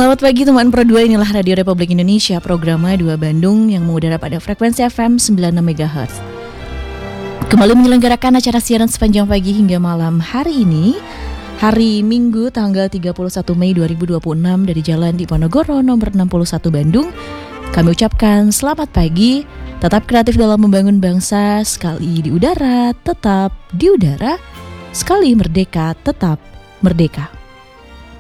Selamat pagi teman Pro 2, inilah Radio Republik Indonesia, program 2 Bandung yang mengudara pada frekuensi FM 96 MHz. Kembali menyelenggarakan acara siaran sepanjang pagi hingga malam hari ini, hari Minggu tanggal 31 Mei 2026 dari Jalan Diponegoro nomor 61 Bandung. Kami ucapkan selamat pagi, tetap kreatif dalam membangun bangsa, sekali di udara, tetap di udara, sekali merdeka, tetap merdeka.